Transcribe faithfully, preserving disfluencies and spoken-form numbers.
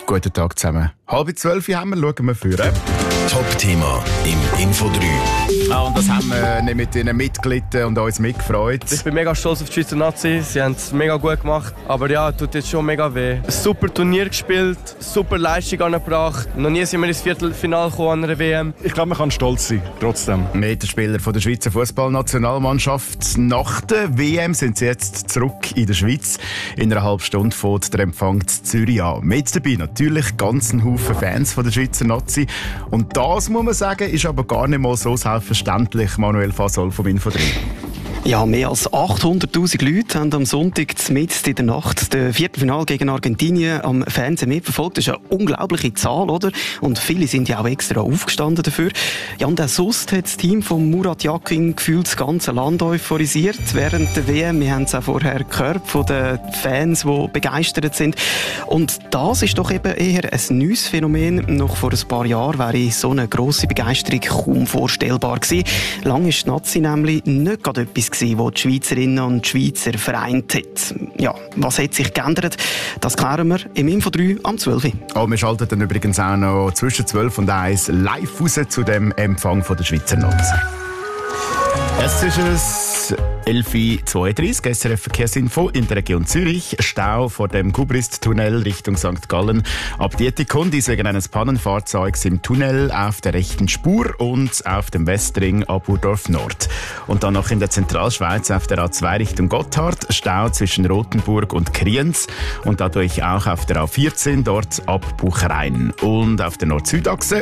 Guten Tag zusammen. Halb zwölf haben wir, schauen wir führen. Top-Thema im Info drei. Ah, und das haben wir nicht mit ihnen mitgelitten und uns mitgefreut. Ich bin mega stolz auf die Schweizer Nazi. Sie haben es mega gut gemacht. Aber ja, tut jetzt schon mega weh. Ein super Turnier gespielt, super Leistung angebracht. Noch nie sind wir ins Viertelfinale gekommen an einer W M. Ich glaube, man kann stolz sein, trotzdem. Mit der Spieler von der Schweizer Fußballnationalmannschaft. Nach der W M sind sie jetzt zurück in der Schweiz. In einer halben Stunde fängt der Empfang zu Zürich an. Mit dabei natürlich ganz ein Haufen Fans von der Schweizer Nazi. Und das, muss man sagen, ist aber gar nicht mal so selbstverständlich. Manuel Fasol vom Info drei. Ja, mehr als achthunderttausend Leute haben am Sonntag mitten in der Nacht das Viertelfinale gegen Argentinien am Fernsehen mitverfolgt. Das ist eine unglaubliche Zahl, oder? Und viele sind ja auch extra aufgestanden dafür. Ja, und auch sonst hat das Team von Murat Yakin gefühlt das ganze Land euphorisiert während der W M. Wir haben es auch vorher gehört von den Fans, die begeistert sind. Und das ist doch eben eher ein neues Phänomen. Noch vor ein paar Jahren wäre so eine grosse Begeisterung kaum vorstellbar gewesen. Lange ist die Nazi nämlich nicht gerade etwas gewesen, wo die Schweizerinnen und Schweizer vereint hat. Ja, was hat sich geändert? Das klären wir im Info drei am zwölf Uhr. Oh, wir schalten dann übrigens auch noch zwischen zwölf und eins live raus zu dem Empfang von der Schweizer Nazi. Es ist es elf Uhr zweiunddreißig, S R F Verkehrsinfo in der Region Zürich. Stau vor dem Kubrist-Tunnel Richtung Sankt Gallen. Ab Dietikundis wegen eines Pannenfahrzeugs im Tunnel auf der rechten Spur und auf dem Westring ab Urdorf Nord. Und dann noch in der Zentralschweiz auf der A zwei Richtung Gotthard. Stau zwischen Rothenburg und Kriens und dadurch auch auf der A vierzehn dort ab Buchrein. Und auf der Nord-Süd-Achse